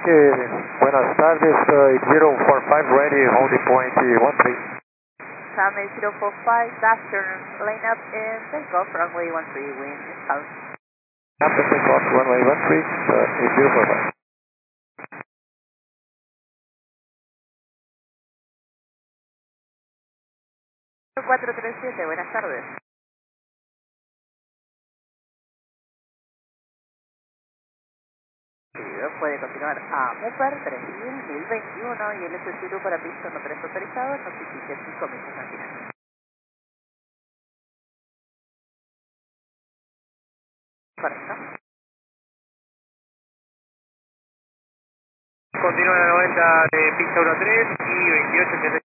Buenas tardes, 045 ready, holding point 13. Sunday 045, Duster, line up and take off runway 13, wind is south. After take off runway 13, 045. 437, buenas tardes. Puede continuar a Mupar 3000, 1021 y el S0 para pista no 3 autorizado, notifique 5 minutos al final. Correcto. Continúa la 90 de pista 13 y 28